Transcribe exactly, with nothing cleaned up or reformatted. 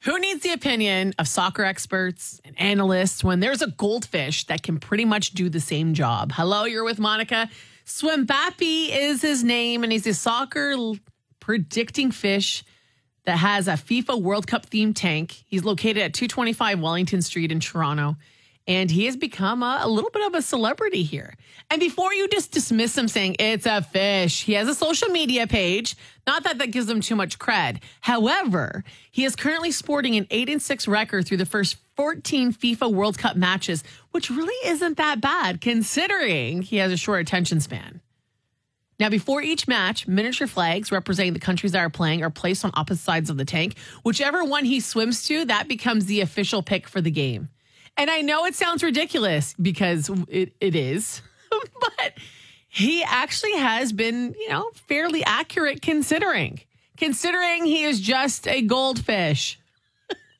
Who needs the opinion of soccer experts and analysts when there's a goldfish that can pretty much do the same job? Hello, you're with Monica. Swimbappy is his name, and he's a soccer predicting fish that has a FIFA World Cup themed tank. He's located at two twenty-five Wellington Street in Toronto, and he has become a, a little bit of a celebrity here. And before you just dismiss him saying it's a fish, he has a social media page. Not that that gives him too much cred. However, he is currently sporting an eight and six record through the first fourteen FIFA World Cup matches, which really isn't that bad considering he has a short attention span. Now, before each match, miniature flags representing the countries that are playing are placed on opposite sides of the tank. Whichever one he swims to, that becomes the official pick for the game. And I know it sounds ridiculous because it, it is, but he actually has been, you know, fairly accurate considering. Considering he is just a goldfish.